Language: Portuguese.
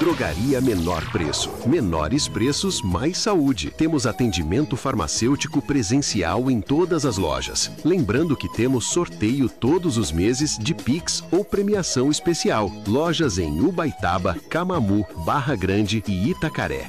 Drogaria Menor Preço. Menores preços, mais saúde. Temos atendimento farmacêutico presencial em todas as lojas. Lembrando que temos sorteio todos os meses de Pix ou premiação especial. Lojas em Ubaitaba, Camamu, Barra Grande e Itacaré.